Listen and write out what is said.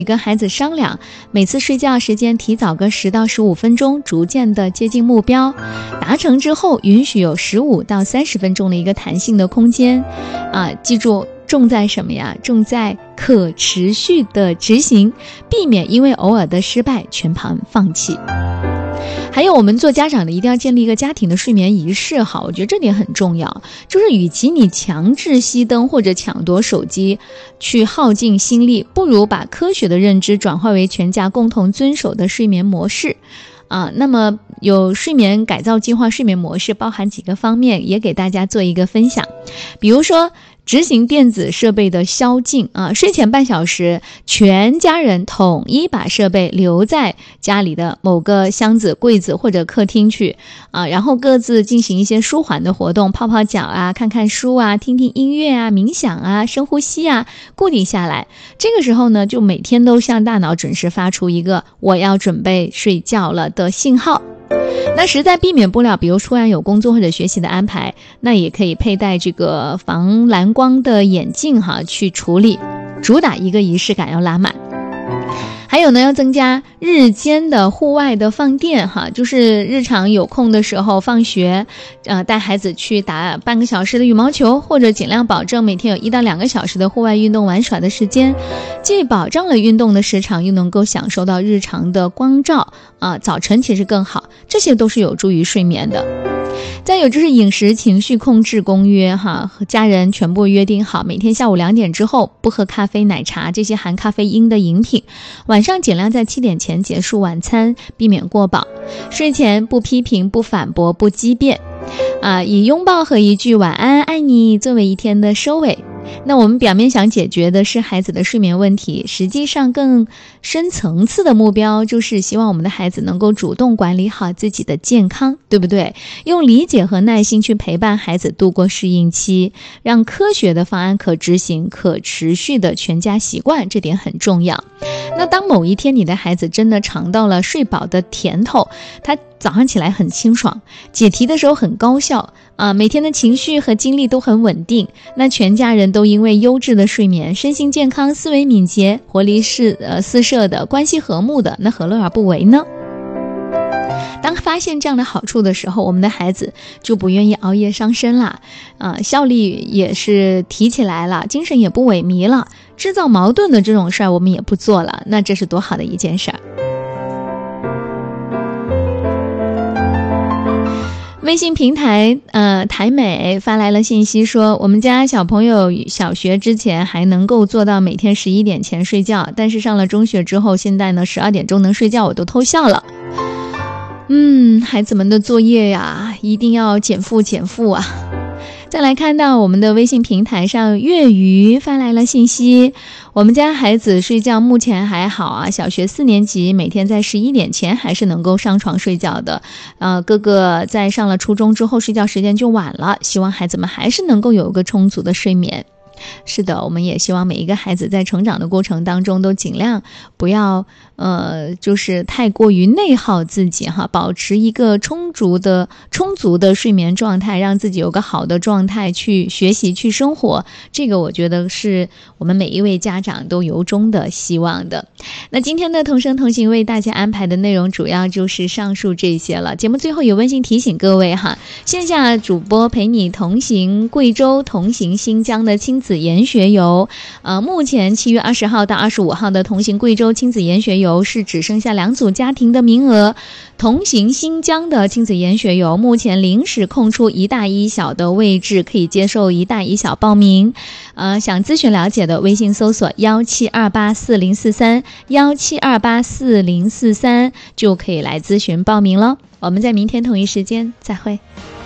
跟孩子商量，每次睡觉时间提早个10到15分钟，逐渐的接近目标。达成之后，允许有15到30分钟的一个弹性的空间。记住，重在什么呀？重在可持续的执行，避免因为偶尔的失败全盘放弃。还有我们做家长的一定要建立一个家庭的睡眠仪式，好，我觉得这点很重要。就是与其你强制熄灯或者抢夺手机去耗尽心力，不如把科学的认知转化为全家共同遵守的睡眠模式。那么有睡眠改造计划，睡眠模式包含几个方面，也给大家做一个分享。比如说执行电子设备的宵禁睡前半小时，全家人统一把设备留在家里的某个箱子、柜子或者客厅去然后各自进行一些舒缓的活动，泡泡脚看看书听听音乐冥想深呼吸固定下来。这个时候呢，就每天都向大脑准时发出一个我要准备睡觉了的信号。那实在避免不了，比如突然有工作或者学习的安排，那也可以佩戴这个防蓝光的眼镜去处理，主打一个仪式感要拉满。还有呢，要增加日间的户外的放电就是日常有空的时候，放学带孩子去打半个小时的羽毛球，或者尽量保证每天有1到2个小时的户外运动玩耍的时间，既保障了运动的时长，又能够享受到日常的光照早晨其实更好，这些都是有助于睡眠的。再有就是饮食情绪控制公约和家人全部约定好，每天下午2点之后不喝咖啡、奶茶这些含咖啡因的饮品，晚上尽量在7点前结束晚餐，避免过饱。睡前不批评、不反驳、不激辩以拥抱和一句晚安、爱你作为一天的收尾。那我们表面想解决的是孩子的睡眠问题，实际上更深层次的目标就是希望我们的孩子能够主动管理好自己的健康，对不对？用理解和耐心去陪伴孩子度过适应期，让科学的方案可执行、可持续的全家习惯，这点很重要。那当某一天你的孩子真的尝到了睡饱的甜头，他早上起来很清爽，解题的时候很高效每天的情绪和精力都很稳定，那全家人都因为优质的睡眠，身心健康、思维敏捷、活力四射的，关系和睦的，那何乐而不为呢？当发现这样的好处的时候，我们的孩子就不愿意熬夜伤身了效率也是提起来了，精神也不萎靡了，制造矛盾的这种事儿我们也不做了，那这是多好的一件事儿。微信平台台美发来了信息说，我们家小朋友小学之前还能够做到每天11点前睡觉，但是上了中学之后，现在呢12点钟能睡觉，我都偷笑了。孩子们的作业呀，一定要减负再来看到我们的微信平台上，粤语发来了信息，我们家孩子睡觉目前还好小学4年级，每天在11点前还是能够上床睡觉的。哥哥在上了初中之后，睡觉时间就晚了，希望孩子们还是能够有一个充足的睡眠。是的，我们也希望每一个孩子在成长的过程当中都尽量不要就是太过于内耗自己保持一个充足的睡眠状态，让自己有个好的状态去学习去生活，这个我觉得是我们每一位家长都由衷的希望的。那今天的同声同行为大家安排的内容主要就是上述这些了。节目最后有温馨提醒各位线下主播陪你同行贵州、同行新疆的亲子研学游目前7月20号到25号的同行贵州亲子研学游是只剩下2组家庭的名额，同行新疆的亲子研学游目前临时空出1大1小的位置，可以接受1大1小报名想咨询了解的微信搜索17284043 17284043就可以来咨询报名了。我们在明天同一时间再会。